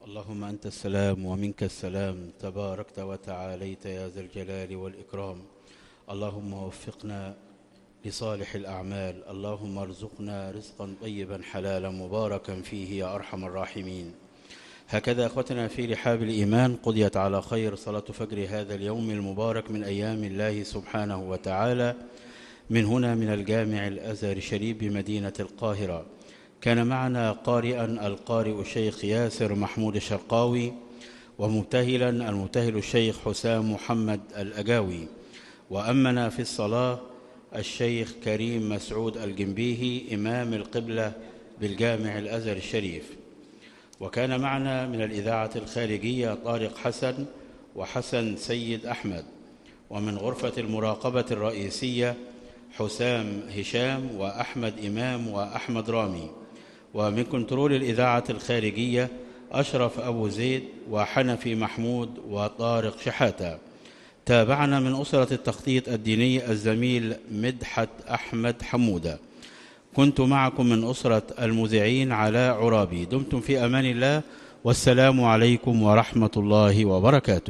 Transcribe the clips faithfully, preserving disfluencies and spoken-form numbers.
اللهم أنت السلام ومنك السلام، تباركت وتعاليت يا ذا الجلال والإكرام. اللهم وفقنا لصالح الأعمال، اللهم ارزقنا رزقا طيبا حلالا مباركا فيه يا أرحم الراحمين. هكذا أخوتنا في رحاب الإيمان قضيت على خير صلاة فجر هذا اليوم المبارك من أيام الله سبحانه وتعالى، من هنا من الجامع الأزهر الشريف بمدينة القاهرة. كان معنا قارئا القارئ الشيخ ياسر محمود الشرقاوي، ومبتهلا المبتهل الشيخ حسام محمد الأجاوي، وأمنا في الصلاة الشيخ كريم مسعود الجنبيهي إمام القبلة بالجامع الأزهر الشريف. وكان معنا من الإذاعة الخارجية طارق حسن وحسن سيد أحمد، ومن غرفة المراقبة الرئيسية حسام هشام وأحمد إمام وأحمد رامي، ومن كنترول الإذاعة الخارجية أشرف أبو زيد وحنفي محمود وطارق شحاتة. تابعنا من أسرة التخطيط الديني الزميل مدحت أحمد حمودة. كنت معكم من أسرة المذيعين علاء عرابي. دمتم في أمان الله، والسلام عليكم ورحمة الله وبركاته.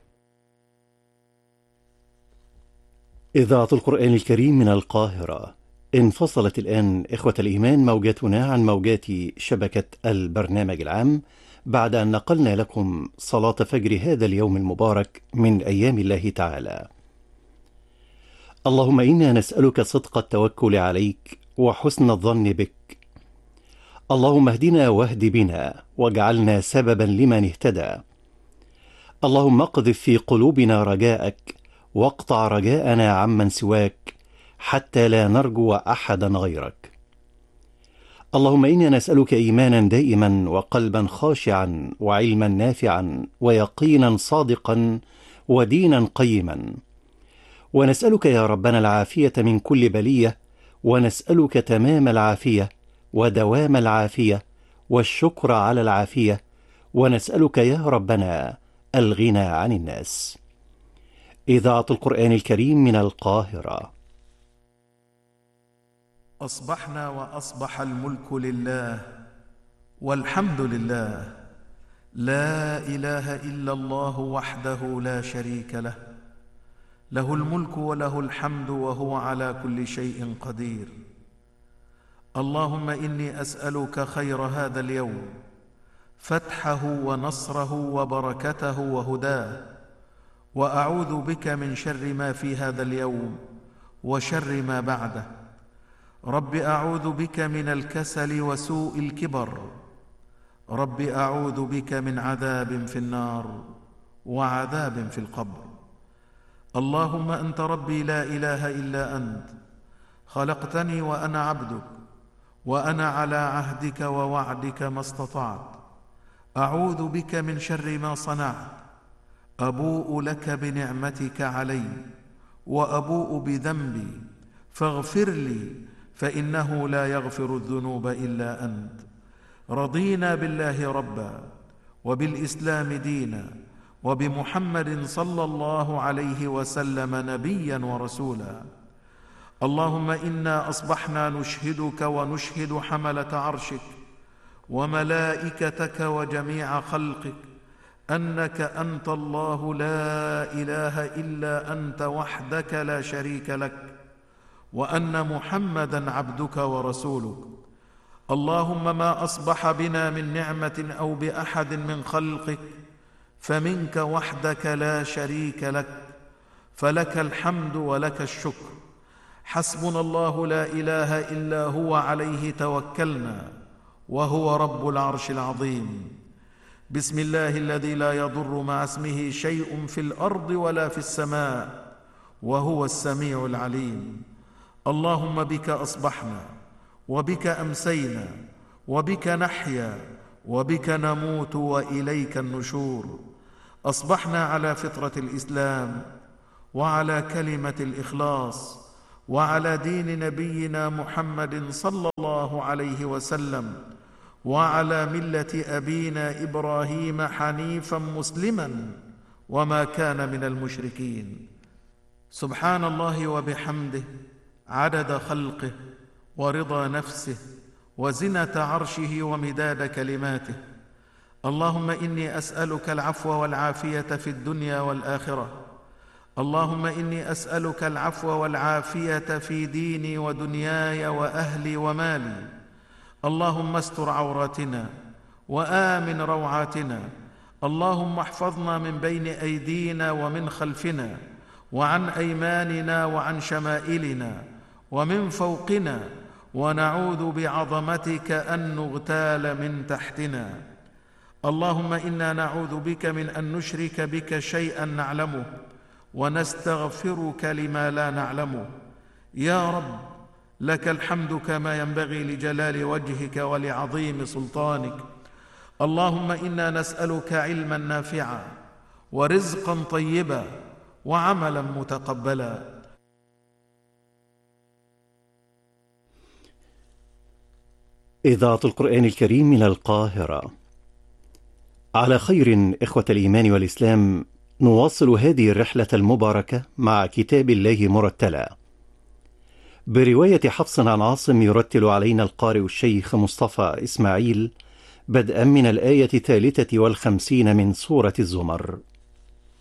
إذاعة القرآن الكريم من القاهرة. انفصلت الآن إخوة الإيمان موجاتنا عن موجات شبكة البرنامج العام، بعد أن نقلنا لكم صلاة فجر هذا اليوم المبارك من أيام الله تعالى. اللهم إنا نسألك صدق التوكل عليك وحسن الظن بك. اللهم اهدنا واهد بنا واجعلنا سببا لمن اهتدى. اللهم اقذف في قلوبنا رجاءك واقطع رجاءنا عمن سواك حتى لا نرجو أحدا غيرك. اللهم إنا نسألك إيمانا دائما وقلبا خاشعا وعلما نافعا ويقينا صادقا ودينا قيما، ونسألك يا ربنا العافية من كل بلية، ونسألك تمام العافية ودوام العافية والشكر على العافية، ونسألك يا ربنا الغنى عن الناس. إذاعة القرآن الكريم من القاهرة. أصبحنا وأصبح الملك لله والحمد لله، لا إله إلا الله وحده لا شريك له، له الملك وله الحمد وهو على كل شيء قدير. اللهم إني أسألك خير هذا اليوم، فتحه ونصره وبركته وهداه، وأعوذ بك من شر ما في هذا اليوم وشر ما بعده. رب أعوذ بك من الكسل وسوء الكبر، رب أعوذ بك من عذاب في النار وعذاب في القبر. اللهم أنت ربي لا إله إلا أنت، خلقتني وأنا عبدك، وأنا على عهدك ووعدك ما استطعت. أعوذ بك من شر ما صنعت، أبوء لك بنعمتك علي وأبوء بذنبي، فاغفر لي فإنه لا يغفر الذنوب إلا أنت. رضينا بالله ربا وبالإسلام دينا وبمحمد صلى الله عليه وسلم نبيا ورسولا. اللهم إنا أصبحنا نشهدك ونشهد حملة عرشك وملائكتك وجميع خلقك أنك أنت الله لا إله إلا أنت وحدك لا شريك لك، وأن محمدا عبدك ورسولك. اللهم ما أصبح بنا من نعمة أو بأحد من خلقك فمنك وحدك لا شريك لك، فلك الحمد ولك الشكر. حسبنا الله لا إله إلا هو، عليه توكلنا وهو رب العرش العظيم. بسم الله الذي لا يضر مع اسمه شيء في الأرض ولا في السماء وهو السميع العليم. اللهم بك أصبحنا وبك أمسينا وبك نحيا وبك نموت وإليك النشور. أصبحنا على فطرة الإسلام وعلى كلمة الإخلاص وعلى دين نبينا محمد صلى الله عليه وسلم وعلى ملة أبينا إبراهيم حنيفا مسلما وما كان من المشركين. سبحان الله وبحمده عدد خلقه ورضا نفسه وزنة عرشه ومداد كلماته. اللهم إني أسألك العفو والعافية في الدنيا والآخرة. اللهم إني أسألك العفو والعافية في ديني ودنياي وأهلي ومالي. اللهم استر عوراتنا وآمن روعاتنا. اللهم احفظنا من بين أيدينا ومن خلفنا وعن أيماننا وعن شمائلنا ومن فوقنا، ونعوذ بعظمتك أن نغتال من تحتنا. اللهم إنا نعوذ بك من أن نشرك بك شيئا نعلمه ونستغفرك لما لا نعلمه. يا رب، لك الحمد كما ينبغي لجلال وجهك ولعظيم سلطانك. اللهم إنا نسألك علما نافعا ورزقا طيبا وعملا متقبلا. إذاعة القرآن الكريم من القاهرة. على خير إخوة الإيمان والإسلام، نواصل هذه الرحلة المباركة مع كتاب الله مرتلا برواية حفص عن عاصم. يرتل علينا القارئ الشيخ مصطفى إسماعيل بدءا من الآية الثالثة والخمسين من سورة الزمر.